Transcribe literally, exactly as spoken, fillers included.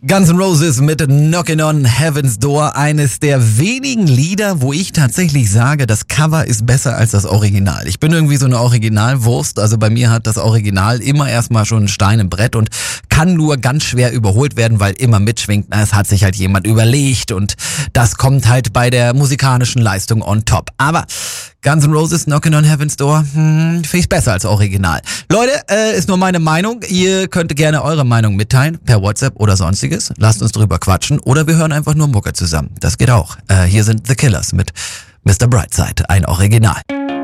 Guns N' Roses mit Knockin' on Heaven's Door, eines der wenigen Lieder, wo ich tatsächlich sage, das Cover ist besser als das Original. Ich bin irgendwie so eine Originalwurst, also bei mir hat das Original immer erstmal schon ein Stein im Brett und kann nur ganz schwer überholt werden, weil immer mitschwingt, na, es hat sich halt jemand überlegt und das kommt halt bei der musikalischen Leistung on top. Aber Guns N' Roses, Knockin' on Heaven's Door, hm, finde ich besser als Original. Leute, äh, ist nur meine Meinung. Ihr könnt gerne eure Meinung mitteilen, per WhatsApp oder sonstiges. Lasst uns drüber quatschen oder wir hören einfach nur Mucke zusammen. Das geht auch. Äh, hier sind The Killers mit Mister Brightside, ein Original.